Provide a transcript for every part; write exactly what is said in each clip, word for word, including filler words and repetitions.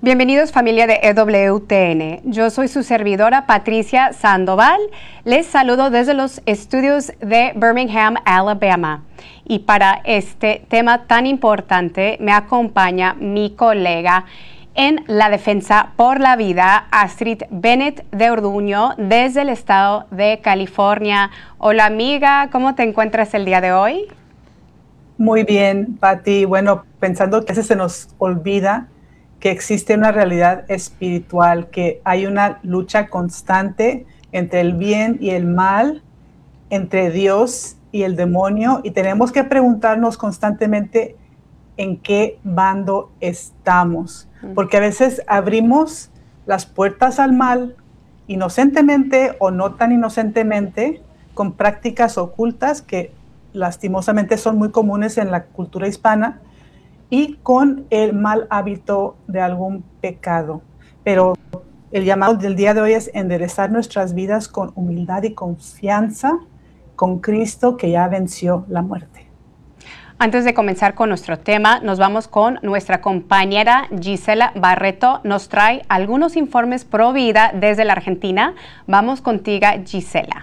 Bienvenidos familia de E W T N. Yo soy su servidora Patricia Sandoval. Les saludo desde los estudios de Birmingham, Alabama. Y para este tema tan importante me acompaña mi colega en la defensa por la vida, Astrid Bennett de Orduño, desde el estado de California. Hola amiga, ¿cómo te encuentras el día de hoy? Muy bien, Pati. Bueno, pensando que a veces se nos olvida que existe una realidad espiritual, que hay una lucha constante entre el bien y el mal, entre Dios y el demonio, y tenemos que preguntarnos constantemente en qué bando estamos, porque a veces abrimos las puertas al mal, inocentemente o no tan inocentemente, con prácticas ocultas que lastimosamente son muy comunes en la cultura hispana, y con el mal hábito de algún pecado. Pero el llamado del día de hoy es enderezar nuestras vidas con humildad y confianza con Cristo, que ya venció la muerte. Antes de comenzar con nuestro tema, nos vamos con nuestra compañera Gisela Barreto. Nos trae algunos informes pro vida desde la Argentina. Vamos contigo, Gisela.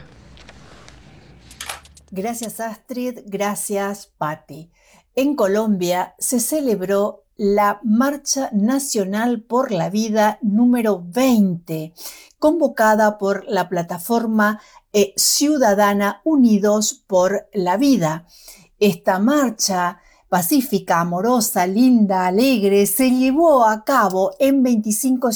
Gracias, Astrid. Gracias, Patti. En Colombia se celebró la Marcha Nacional por la Vida número veinte, convocada por la plataforma eh, ciudadana Unidos por la Vida. Esta marcha pacífica, amorosa, linda, alegre, se llevó a cabo en veinticinco